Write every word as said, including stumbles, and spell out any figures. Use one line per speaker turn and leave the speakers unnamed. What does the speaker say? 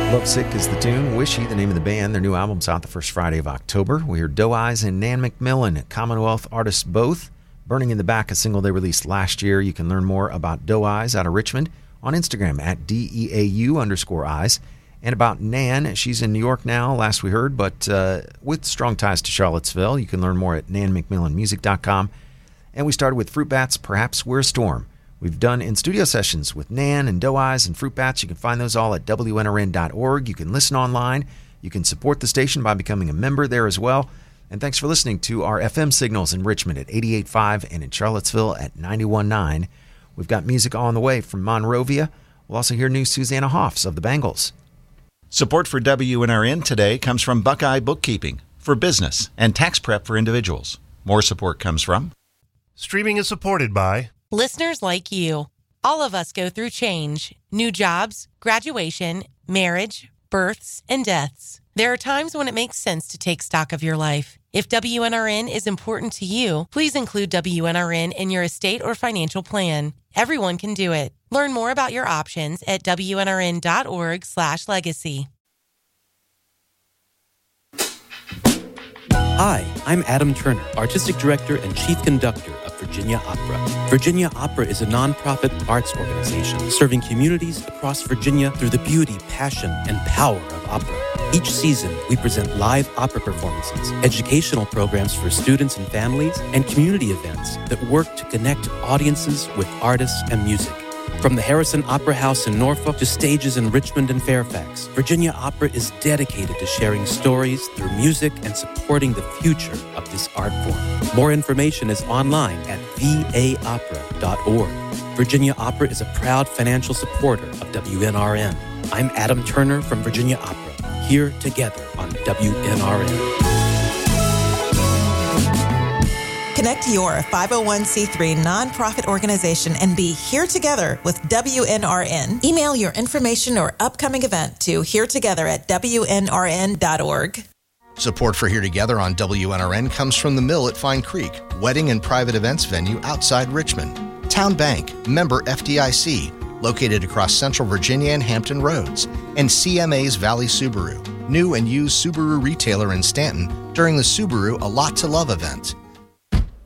Lovesick is the tune. Wishy, the name of the band. Their new album's out the first Friday of October. We hear Doe Eyes and Nan McMillan, Commonwealth artists both. Burning in the Back, a single they released last year. You can learn more about Doe Eyes out of Richmond on Instagram at D E A U underscore eyes. And about Nan, she's in New York now, last we heard, but uh, with strong ties to Charlottesville. You can learn more at nan mcmillan music dot com. And we started with Fruit Bats, Perhaps We're a Storm. We've done in-studio sessions with Nan and Doe Eyes and Fruit Bats. You can find those all at W N R N dot org. You can listen online. You can support the station by becoming a member there as well. And thanks for listening to our F M signals in Richmond at eighty-eight point five and in Charlottesville at ninety-one point nine. We've got music on the way from Monrovia. We'll also hear new Susanna Hoffs of the Bangles.
Support for W N R N today comes from Buckeye Bookkeeping for business and tax prep for individuals. More support comes from...
Streaming is supported by...
listeners like you. All of us go through change, new jobs, graduation, marriage, births, and deaths. There are times when it makes sense to take stock of your life. If W N R N is important to you, please include W N R N in your estate or financial plan. Everyone can do it. Learn more about your options at W N R N dot org slash legacy.
Hi, I'm Adam Turner, Artistic Director and Chief Conductor of Virginia Opera. Virginia Opera is a nonprofit arts organization serving communities across Virginia through the beauty, passion, and power of opera. Each season, we present live opera performances, educational programs for students and families, and community events that work to connect audiences with artists and music. From the Harrison Opera House in Norfolk to stages in Richmond and Fairfax, Virginia Opera is dedicated to sharing stories through music and supporting the future of this art form. More information is online at v a opera dot org. Virginia Opera is a proud financial supporter of W N R N. I'm Adam Turner from Virginia Opera, here together on W N R N.
Connect your five oh one c three nonprofit organization and be here together with W N R N. Email your information or upcoming event to here together at W N R N dot org.
Support for Here Together on W N R N comes from The Mill at Fine Creek, wedding and private events venue outside Richmond. Town Bank, member F D I C, located across Central Virginia and Hampton Roads. And C M A's Valley Subaru, new and used Subaru retailer in Stanton during the Subaru A Lot to Love event.